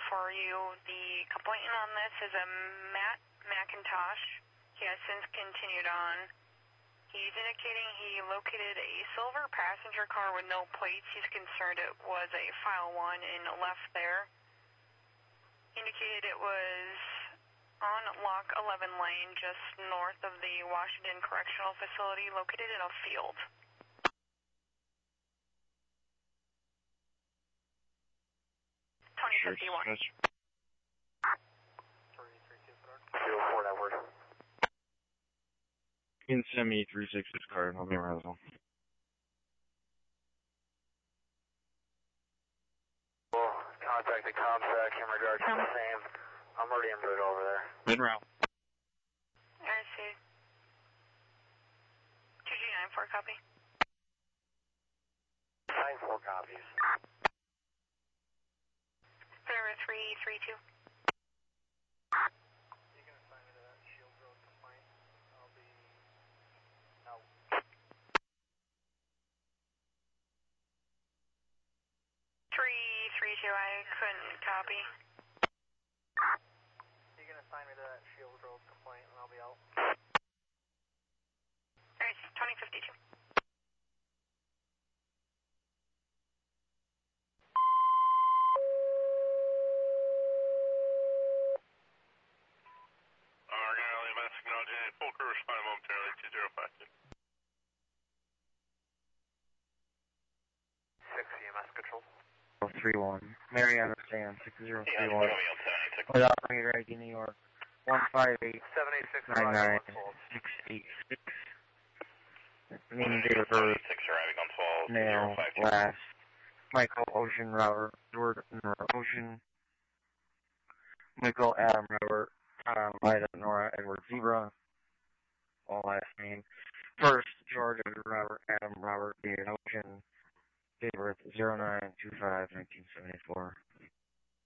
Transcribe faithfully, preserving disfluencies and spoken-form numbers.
for you. The complainant on this is a Matt McIntosh. He has since continued on. He's indicating he located a silver passenger car with no plates. He's concerned it was a file one and left there. He indicated it was on Lock eleven Lane, just north of the Washington Correctional Facility, located in a field. twenty fifty-one. Zero four, that word. You can send me three six's card, I'll be around. Well, contact the ComSec in regards to the same. I'm already en route over there. Mid route. I see. two G nine four, copy. nine four copies. Zero three three two. You can assign me to that Shield Road complaint. I'll be out. three three two, I couldn't copy. You can assign me to that Shield Road complaint and I'll be out. Alright, twenty fifty-two. Full crew respond momentarily, two zero five two. six E M S control. three one. Mary understand, six zero three one. With operator I D New York, one five eight seven eight six nine nine six eight six. Name date of birth, male, last, Michael Ocean Robert, Edward Ocean, Michael Adam Robert, Tom Vida Nora Edward Zebra, all last name. First, George Edward Robert Adam Robert David Ocean, date of birth zero nine two five nineteen seventy-four.